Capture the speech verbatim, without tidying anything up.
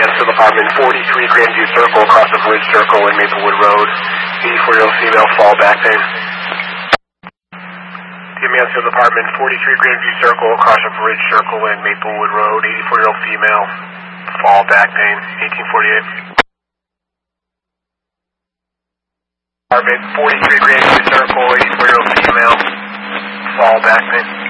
to the apartment, forty-three Grandview Circle, across the Bridge Circle in Maplewood Road. eighty-four-year-old female, fall back pain. Give me answer to the apartment, forty-three Grandview Circle, across the Bridge Circle in Maplewood Road. eighty-four-year-old female, fall back pain, eighteen forty-eight. Apartment, forty-three Grandview Circle, eighty-four-year-old female, fall back pain.